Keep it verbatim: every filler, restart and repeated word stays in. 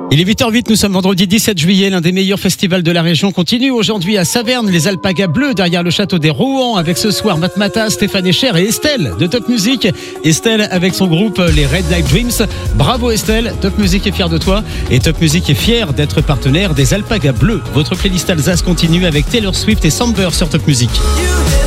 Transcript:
Il est huit heures huit, nous sommes vendredi dix-sept juillet, l'un des meilleurs festivals de la région continue aujourd'hui à Saverne, les Alpagas Bleus derrière le château des Rouen, avec ce soir Matmata, Stéphane Echer et Estelle de Top Music. Estelle avec son groupe les Red Light Dreams. Bravo Estelle, Top Music est fier de toi et Top Music est fier d'être partenaire des Alpagas Bleus. Votre playlist Alsace continue avec Taylor Swift et Samber sur Top Music.